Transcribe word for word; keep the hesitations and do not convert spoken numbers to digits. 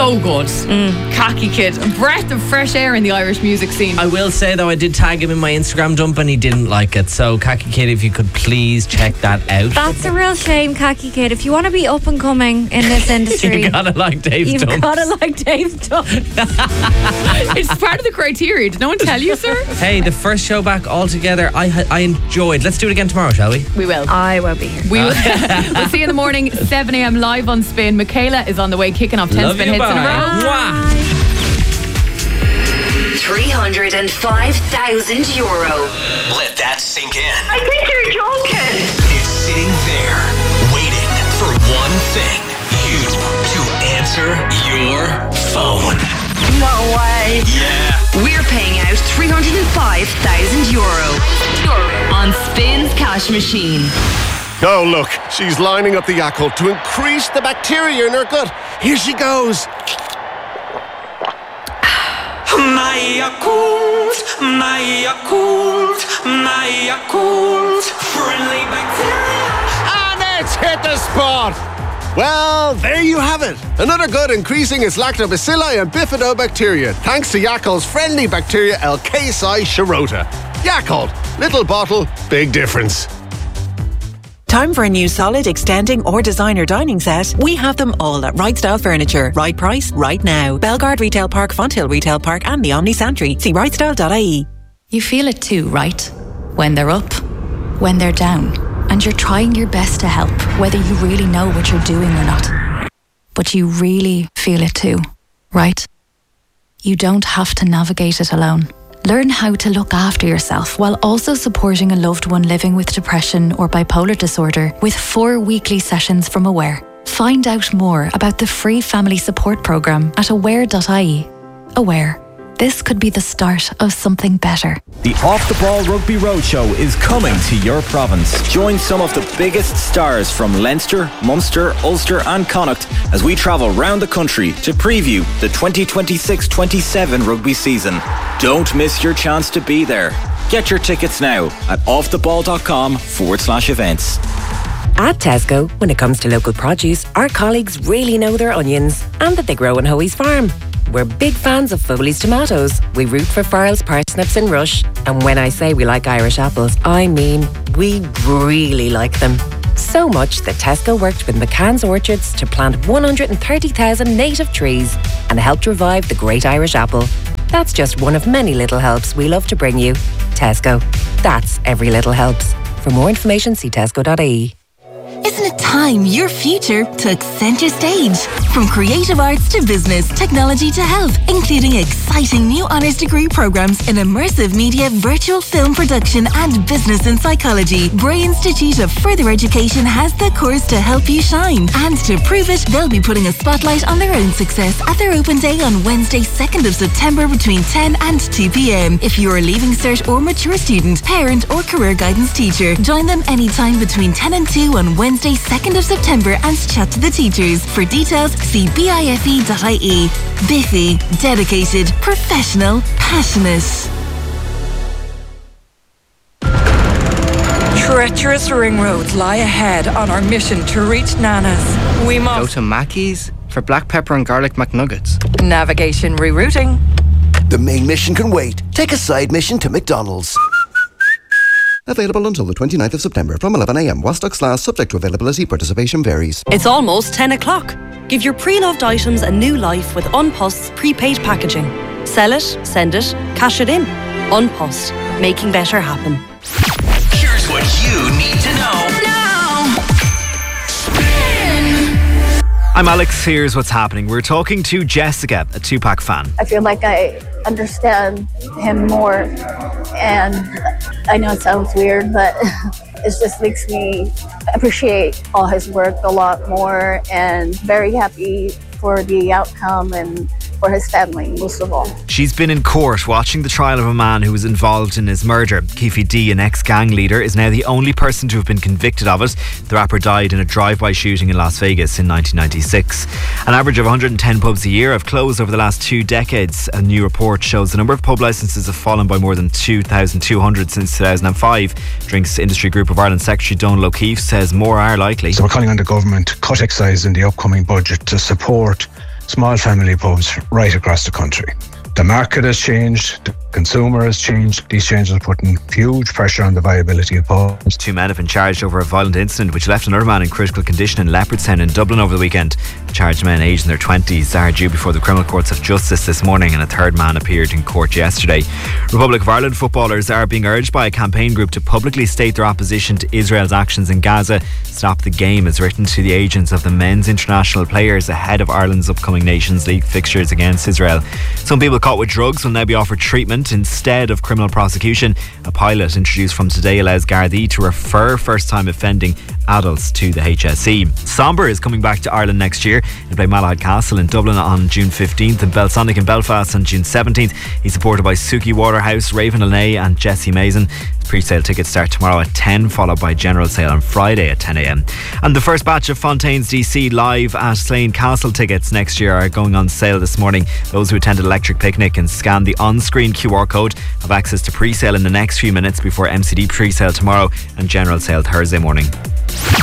So good. Mm. Khaki Kid. A breath of fresh air in the Irish music scene. I will say, though, I did tag him in my Instagram dump and he didn't like it. So, Khaki Kid, if you could please check that out. That's a real shame, Khaki Kid. If you want to be up and coming in this industry, you gotta like Dave's You've dump. gotta like Dave's dump. It's part of the criteria. Did no one tell you, sir? Hey, the first show back altogether, I I enjoyed. Let's do it again tomorrow, shall we? We will. I will be here. We will. We'll see you in the morning, seven a.m. live on Spin. Michaela is on the way, kicking off ten Love Spin you, hits bye. in a row. Mwah. three hundred five thousand euro. Let that sink in. I think you're joking. It's sitting there, waiting for one thing. You to answer your phone. No way. Yeah. We're paying out three hundred five thousand euro on Spin's cash machine. Oh, look, she's lining up the Yakult to increase the bacteria in her gut. Here she goes. My Yakult, my Yakult, my Yakult, friendly bacteria. And it's hit the spot. Well, there you have it. Another gut increasing its lactobacilli and bifidobacteria, thanks to Yakult's friendly bacteria L-Casei Shirota. Yakult, little bottle, big difference. Time for a new solid, extending or designer dining set? We have them all at Right Style Furniture. Right price, right now. Belgard Retail Park, Fonthill Retail Park and the Omni Santry. See right style dot I E. You feel it too, right? When they're up, when they're down, and you're trying your best to help, whether you really know what you're doing or not. But you really feel it too, right? You don't have to navigate it alone. Learn how to look after yourself while also supporting a loved one living with depression or bipolar disorder with four weekly sessions from Aware. Find out more about the free family support programme at aware dot I E. Aware. This could be the start of something better. The Off the Ball Rugby Roadshow is coming to your province. Join some of the biggest stars from Leinster, Munster, Ulster and Connacht as we travel round the country to preview the twenty twenty-six twenty-seven rugby season. Don't miss your chance to be there. Get your tickets now at offtheball.com forward slash events. At Tesco, when it comes to local produce, our colleagues really know their onions and that they grow on Hoey's farm. We're big fans of Foley's tomatoes. We root for Farrell's parsnips and Rush. And when I say we like Irish apples, I mean we really like them. So much that Tesco worked with McCann's Orchards to plant one hundred thirty thousand native trees and helped revive the great Irish apple. That's just one of many little helps we love to bring you. Tesco. That's every little helps. For more information, see tesco dot I E. Isn't it time your future took centre stage? From creative arts to business, technology to health, including exciting new honours degree programmes in immersive media, virtual film production and business and psychology, Bray Institute of Further Education has the course to help you shine. And to prove it, they'll be putting a spotlight on their own success at their open day on Wednesday, second of September between ten and two p.m. If you're a Leaving Cert or mature student, parent or career guidance teacher, join them anytime between ten and two on Wednesday, second of September and chat to the teachers. For details, see bife dot I E. Biffy, dedicated, professional, passionate. Treacherous ring roads lie ahead on our mission to reach Nana's. We must go to Mackey's for black pepper and garlic McNuggets. Navigation rerouting. The main mission can wait. Take a side mission to McDonald's. Available until the twenty-ninth of September from eleven a.m. While stocks last, subject to availability, participation varies. It's almost ten o'clock. Give your pre-loved items a new life with Unpost's prepaid packaging. Sell it, send it, cash it in. Unpost, making better happen. Here's what you need to know now. I'm Alex, here's what's happening. We're talking to Jessica, a Tupac fan. I feel like I understand him more, and I know it sounds weird, but it just makes me appreciate all his work a lot more, and very happy for the outcome and for his family, most of all. She's been in court watching the trial of a man who was involved in his murder. Keefe D, an ex-gang leader, is now the only person to have been convicted of it. The rapper died in a drive-by shooting in Las Vegas in nineteen ninety-six. An average of one hundred ten pubs a year have closed over the last two decades. A new report shows the number of pub licences have fallen by more than two thousand two hundred since two thousand five. Drinks Industry Group of Ireland Secretary Donal O'Keefe says more are likely. So we're calling on the government to cut excise in the upcoming budget to support small family pubs right across the country. The market has changed, the consumer has changed. These changes are putting huge pressure on the viability of pubs. Two men have been charged over a violent incident which left another man in critical condition in Leopardstown in Dublin over the weekend. The charged men, aged in their twenties, are due before the criminal courts of justice this morning, and a third man appeared in court yesterday. Republic of Ireland footballers are being urged by a campaign group to publicly state their opposition to Israel's actions in Gaza. Stop the Game is written to the agents of the men's international players ahead of Ireland's upcoming Nations League fixtures against Israel. Some people caught with drugs will now be offered treatment instead of criminal prosecution. A pilot introduced from today allows Gardaí to refer first-time offending adults to the H S E. Somber is coming back to Ireland next year. He'll play Malahide Castle in Dublin on June fifteenth and Belsonic in Belfast on June seventeenth. He's supported by Suki Waterhouse, Raven Lene and Jesse Mason. Pre-sale tickets start tomorrow at ten, followed by general sale on Friday at ten a m. And the first batch of Fontaine's D C live at Slane Castle tickets next year are going on sale this morning. Those who attended Electric Picnic and scan the on-screen Q R code have access to pre-sale in the next few minutes before M C D pre-sale tomorrow and general sale Thursday morning.